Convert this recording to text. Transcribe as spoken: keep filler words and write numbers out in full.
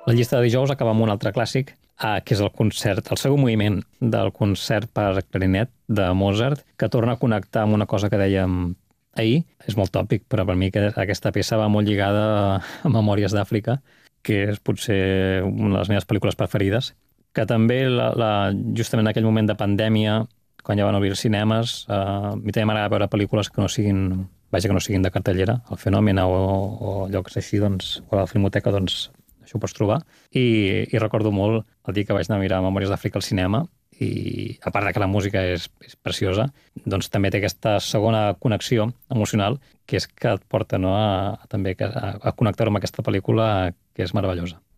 La llista de dijous acaba amb un altre clàssic, eh, que és el concert, el segon moviment del concert per clarinet de Mozart, que torna a connectar amb una cosa que dèiem ahir. És molt tòpic, però per mi que aquesta peça va molt lligada a Memòries d'Àfrica, que és potser una de les meves pel·lícules preferides, que també la, la, justament en aquell moment de pandèmia, quan ja van obrir els cinemes, eh, a mi també m'agrada veure pel·lícules que no siguin, vaja, que no siguin de cartellera, el Fenòmena o, o llocs així, doncs, o a la Filmoteca, doncs, això ho pots trobar. I, i recordo molt el dia que vaig anar a mirar Memòries d'Àfrica al cinema, i a part de que la música és, és preciosa, doncs també té aquesta segona connexió emocional, que és que et porta, no, a, a també a, a connectar amb aquesta pel·lícula que és meravellosa.